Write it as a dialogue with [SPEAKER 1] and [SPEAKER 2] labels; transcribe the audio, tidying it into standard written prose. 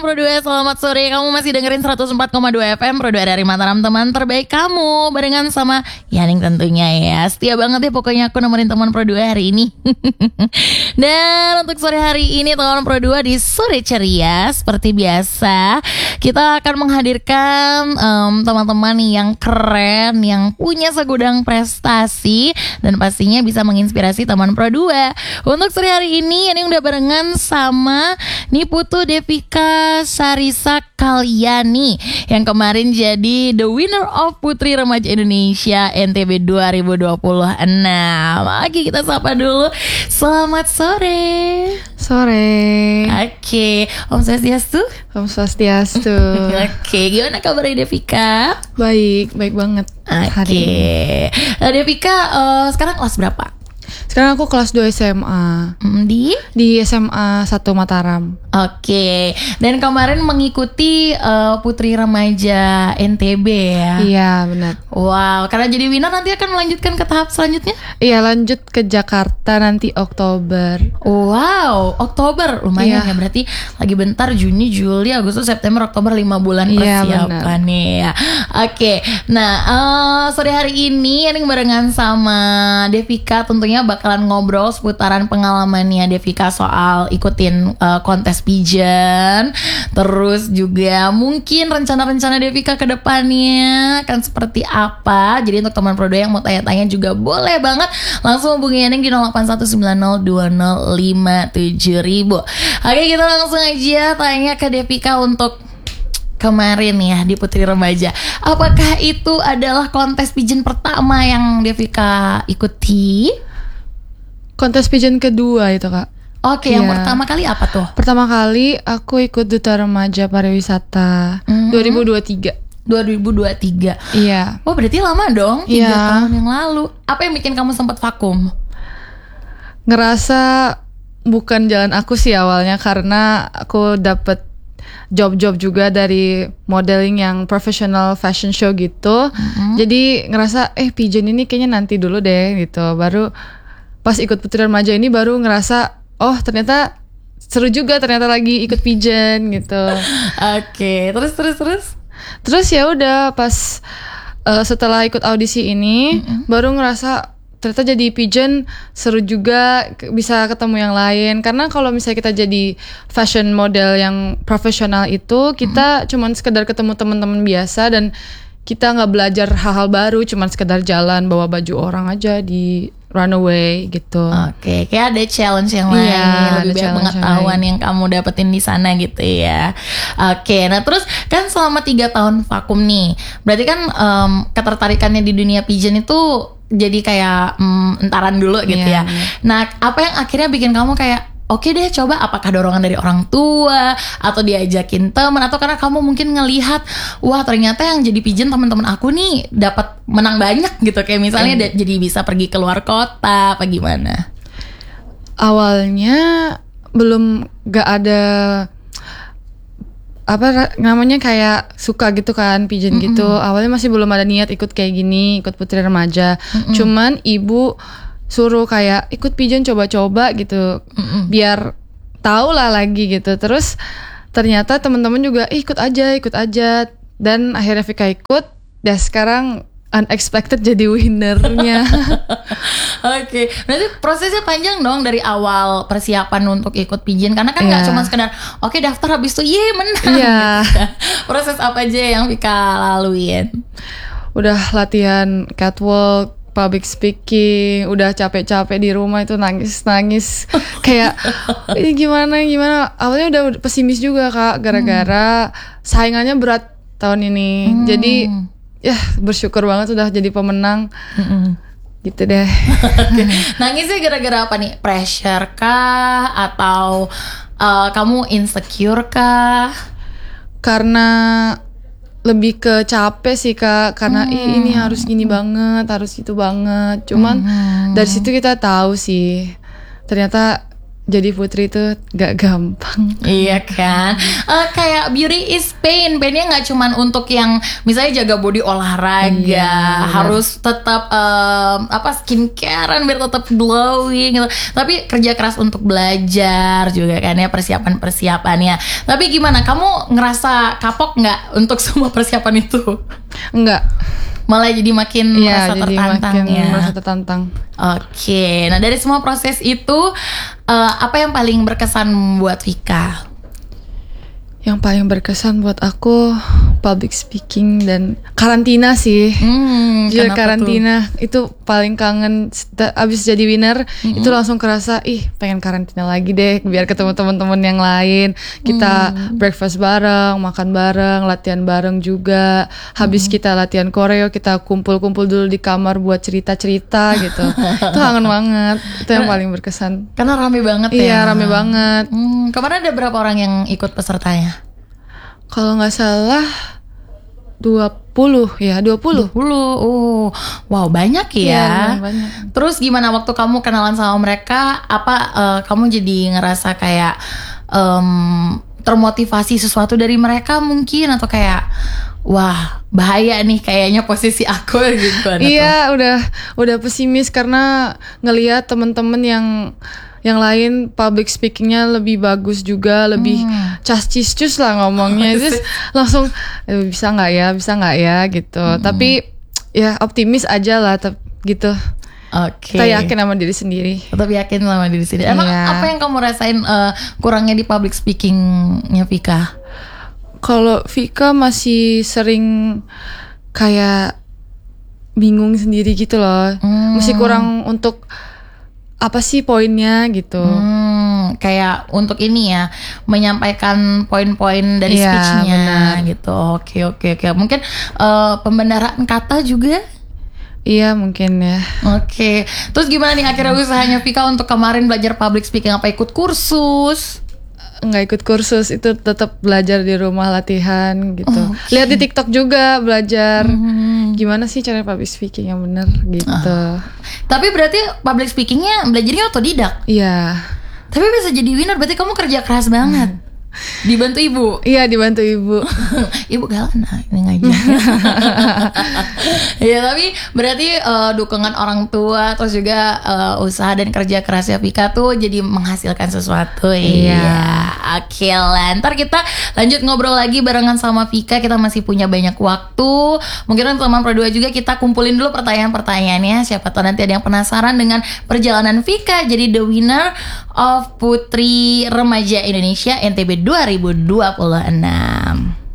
[SPEAKER 1] Pro 2, selamat sore. Kamu masih dengerin 104,2 FM Pro 2 dari Mataram, teman terbaik kamu. Barengan sama Yaning tentunya ya. Setia banget ya pokoknya aku nemenin teman Pro 2 hari ini. Dan untuk sore hari ini teman Pro 2 di Sore Ceria, seperti biasa kita akan menghadirkan teman-teman yang keren, yang punya segudang prestasi, dan pastinya bisa menginspirasi teman Pro 2. Untuk sore hari ini Yaning udah barengan sama Niputu Devika Sarisa Kalyani yang kemarin jadi the winner of Putri Remaja Indonesia NTB 2026. Oke, kita sapa dulu. Selamat sore.
[SPEAKER 2] Sore.
[SPEAKER 1] Oke, Om Swastiastu.
[SPEAKER 2] Om Swastiastu.
[SPEAKER 1] Oke, gimana kabarnya Devika?
[SPEAKER 2] Baik banget.
[SPEAKER 1] Oke, Devika sekarang kelas berapa?
[SPEAKER 2] Sekarang aku kelas 2 SMA. Di SMA 1 Mataram.
[SPEAKER 1] Oke. Dan kemarin mengikuti Putri Remaja NTB ya.
[SPEAKER 2] Iya, benar.
[SPEAKER 1] Wow, karena jadi winner nanti akan melanjutkan ke tahap selanjutnya?
[SPEAKER 2] Iya, lanjut ke Jakarta nanti Oktober.
[SPEAKER 1] Wow, Oktober lumayan ya, berarti lagi bentar. Juni, Juli, Agustus, September, Oktober, 5 bulan persiapan nih ya. Oke. Nah, sore hari ini Yaning barengan sama Devika tentunya bakalan ngobrol seputaran pengalamannya Devika soal ikutin kontes pigeon. Terus juga mungkin rencana-rencana Devika ke depannya akan seperti apa. Jadi untuk teman Pro 2 yang mau tanya-tanya juga boleh banget langsung hubungi Yaning di 08192057.000. Oke, kita langsung aja tanya ke Devika untuk kemarin ya di Putri Remaja. Apakah itu adalah kontes pigeon pertama yang Devika ikuti?
[SPEAKER 2] Kontes pigeon kedua itu, Kak.
[SPEAKER 1] Oke, yang pertama kali apa tuh?
[SPEAKER 2] Pertama kali aku ikut Duta Remaja Pariwisata 2023.
[SPEAKER 1] 2023.
[SPEAKER 2] Iya.
[SPEAKER 1] Oh, berarti lama dong, 3 tahun yang lalu. Apa yang bikin kamu sempat vakum?
[SPEAKER 2] Ngerasa bukan jalan aku sih awalnya, karena aku dapet job-job juga dari modeling yang professional fashion show gitu. Jadi ngerasa pigeon ini kayaknya nanti dulu deh gitu. Baru pas ikut Putri Remaja ini baru ngerasa oh ternyata seru juga, ternyata lagi ikut pigeon gitu.
[SPEAKER 1] Oke,
[SPEAKER 2] Terus ya udah pas setelah ikut audisi ini baru ngerasa ternyata jadi pigeon seru juga, bisa ketemu yang lain. Karena kalau misalnya kita jadi fashion model yang profesional itu kita cuman sekedar ketemu teman-teman biasa dan kita nggak belajar hal-hal baru, cuman sekedar jalan bawa baju orang aja di runway gitu.
[SPEAKER 1] Oke, kayak ada challenge yang lain, lebih banyak pengetahuan yang kamu dapetin di sana gitu ya. Oke, nah terus kan selama 3 tahun vakum nih, berarti kan ketertarikannya di dunia pigeon itu jadi kayak entaran dulu gitu ya. Nah, apa yang akhirnya bikin kamu kayak oke deh coba, apakah dorongan dari orang tua atau diajakin teman, atau karena kamu mungkin ngelihat wah ternyata yang jadi pigeon teman-teman aku nih dapat menang banyak gitu, kayak misalnya jadi bisa pergi keluar kota apa gimana?
[SPEAKER 2] Awalnya gak ada apa namanya kayak suka gitu kan pigeon gitu. Awalnya masih belum ada niat ikut kayak gini, ikut Putri Remaja. Cuman ibu suruh kayak ikut pigeon coba-coba gitu, biar tahu lah lagi gitu. Terus ternyata teman-teman juga ikut aja, dan akhirnya Vika ikut. Dan sekarang unexpected jadi winnernya.
[SPEAKER 1] Oke, berarti prosesnya panjang dong dari awal persiapan untuk ikut pigeon, karena kan nggak cuma sekedar oke daftar habis itu menang. Gitu. Proses apa aja yang Vika laluin?
[SPEAKER 2] Udah latihan catwalk, public speaking, udah capek-capek di rumah itu nangis kayak ini gimana awalnya udah pesimis juga Kak, gara-gara saingannya berat tahun ini. Jadi ya bersyukur banget udah jadi pemenang. Gitu deh.
[SPEAKER 1] Nangisnya gara-gara apa nih? Pressure kah atau kamu insecure kah?
[SPEAKER 2] Karena lebih ke capek sih Kak, karena ini harus gini banget, harus itu banget. Cuman dari situ kita tahu sih ternyata jadi putri itu gak gampang.
[SPEAKER 1] Iya kan. Kayak beauty is pain. Painnya nggak cuman untuk yang misalnya jaga body olahraga,
[SPEAKER 2] Iya,
[SPEAKER 1] harus tetap skincarean biar tetap glowing gitu. Tapi kerja keras untuk belajar juga kan ya, persiapannya. Tapi gimana? Kamu ngerasa kapok nggak untuk semua persiapan itu?
[SPEAKER 2] Enggak.
[SPEAKER 1] Malah jadi makin merasa
[SPEAKER 2] jadi
[SPEAKER 1] tertantang
[SPEAKER 2] makin
[SPEAKER 1] ya.
[SPEAKER 2] merasa tertantang.
[SPEAKER 1] Oke, nah dari semua proses itu apa yang paling berkesan buat Vika?
[SPEAKER 2] Yang paling berkesan buat aku public speaking dan karantina sih. Jujur
[SPEAKER 1] Kenapa
[SPEAKER 2] karantina itu paling kangen. Abis jadi winner itu langsung kerasa pengen karantina lagi deh biar ketemu teman-teman yang lain. Kita breakfast bareng, makan bareng, latihan bareng juga. Habis kita latihan koreo, kita kumpul-kumpul dulu di kamar buat cerita-cerita gitu. Itu kangen banget. Itu yang paling berkesan.
[SPEAKER 1] Karena rame banget ya.
[SPEAKER 2] Iya, rame banget.
[SPEAKER 1] Kemarin ada berapa orang yang ikut pesertanya?
[SPEAKER 2] Kalau nggak salah 20 ya, 20.
[SPEAKER 1] 20. Oh, wow, banyak ya.
[SPEAKER 2] Iya, banyak.
[SPEAKER 1] Terus gimana waktu kamu kenalan sama mereka? Apa kamu jadi ngerasa kayak termotivasi sesuatu dari mereka mungkin, atau kayak wah, bahaya nih kayaknya posisi aku gitu?
[SPEAKER 2] Iya, udah pesimis karena ngelihat temen-temen yang lain public speakingnya lebih bagus juga, lebih cas-cis-cus lah ngomongnya. Terus langsung bisa nggak ya gitu. Tapi ya optimis aja lah gitu.
[SPEAKER 1] Oke.
[SPEAKER 2] Kita yakin sama diri sendiri.
[SPEAKER 1] Tetap yakin sama diri sendiri. Emang apa yang kamu rasain kurangnya di public speakingnya Vika?
[SPEAKER 2] Kalau Vika masih sering kayak bingung sendiri gitu loh. Masih kurang untuk apa sih poinnya gitu.
[SPEAKER 1] Kayak untuk ini ya, menyampaikan poin-poin dari speech-nya gitu. Oke. Mungkin pembenaran kata juga.
[SPEAKER 2] Iya mungkin ya.
[SPEAKER 1] Oke. Terus gimana nih akhirnya usahanya Vika untuk kemarin belajar public speaking? Apa ikut kursus?
[SPEAKER 2] Nggak ikut kursus, itu tetap belajar di rumah, latihan gitu. Lihat di TikTok juga belajar gimana sih cara public speaking yang benar gitu.
[SPEAKER 1] Tapi berarti public speakingnya belajarnya otodidak?
[SPEAKER 2] Iya.
[SPEAKER 1] Tapi bisa jadi winner, berarti kamu kerja keras banget. Dibantu ibu?
[SPEAKER 2] Iya, dibantu ibu.
[SPEAKER 1] Ibu galana ini ngajar. Ya tapi berarti dukungan orang tua, terus juga usaha dan kerja kerasnya Vika tuh jadi menghasilkan sesuatu. Iya. Oke lah, ntar kita lanjut ngobrol lagi barengan sama Vika. Kita masih punya banyak waktu. Mungkin teman Pro 2 juga kita kumpulin dulu pertanyaan-pertanyaannya. Siapa tahu nanti ada yang penasaran dengan perjalanan Vika jadi the winner of Putri Remaja Indonesia NTB 2026.